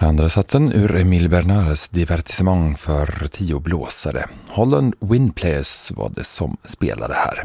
Andra satsen ur Emile Bernards divertissement för 10 blåsare. Holland Wind Players var det som spelade här.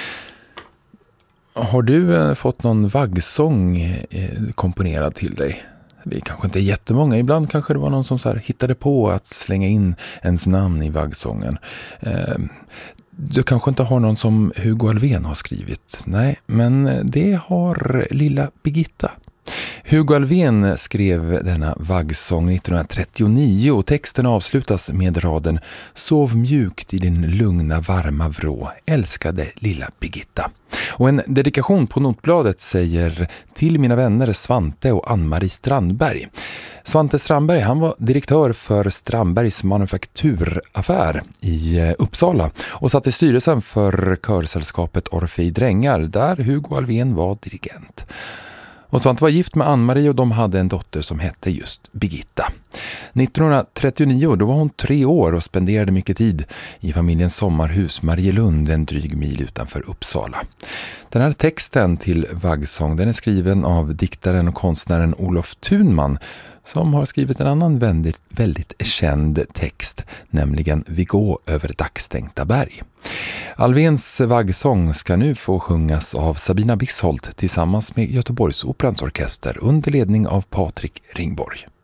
Har du fått någon vaggsång komponerad till dig? Vi kanske inte är jättemånga. Ibland kanske det var någon som så här hittade på att slänga in ens namn i vaggsången. Du kanske inte har någon som Hugo Alfvén har skrivit. Nej, men det har lilla Birgitta. Hugo Alfvén skrev denna vaggsång 1939 och texten avslutas med raden "Sov mjukt i din lugna varma vrå, älskade lilla Birgitta". Och en dedikation på notbladet säger "Till mina vänner Svante och Ann-Marie Strandberg". Svante Strandberg, han var direktör för Strandbergs manufakturaffär i Uppsala och satt i styrelsen för körsällskapet Orfei Drängar där Hugo Alfvén var dirigent. Och Svante var gift med Ann-Marie och de hade en dotter som hette just Birgitta. 1939 då var hon 3 år och spenderade mycket tid i familjens sommarhus Marielund, en dryg mil utanför Uppsala. Den här texten till vaggsång, den är skriven av diktaren och konstnären Olof Thunman som har skrivit en annan väldigt känd text, nämligen "Vi går över dagstänkta berg". Alfvéns vaggsång ska nu få sjungas av Sabina Bisholt tillsammans med Göteborgs Operans orkester under ledning av Patrik Ringborg.